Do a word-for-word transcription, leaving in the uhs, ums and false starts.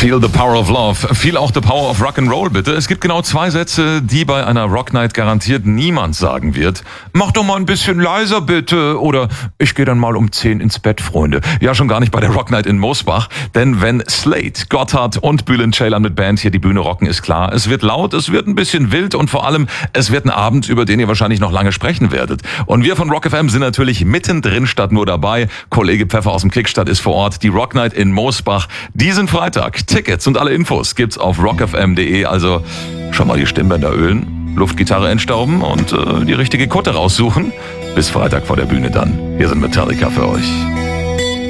Feel the power of love. Feel auch the power of Rock'n'Roll, bitte. Es gibt genau zwei Sätze, die bei einer Rock Night garantiert niemand sagen wird. Mach doch mal ein bisschen leiser, bitte. Oder ich gehe dann mal um zehn ins Bett, Freunde. Ja, schon gar nicht bei der Rock Night in Mosbach. Denn wenn Slade, Gotthard und Bülent Ceylan mit Band hier die Bühne rocken, ist klar, es wird laut, es wird ein bisschen wild und vor allem, es wird ein Abend, über den ihr wahrscheinlich noch lange sprechen werdet. Und wir von Rock F M sind natürlich mittendrin statt nur dabei. Kollege Pfeffer aus dem Kickstadt ist vor Ort. Die Rock Night in Mosbach diesen Freitag. Tickets und alle Infos gibt's auf rock f m punkt d e. Also schon mal die Stimmbänder ölen, Luftgitarre entstauben und äh, die richtige Kutte raussuchen. Bis Freitag vor der Bühne dann. Hier sind Metallica für euch.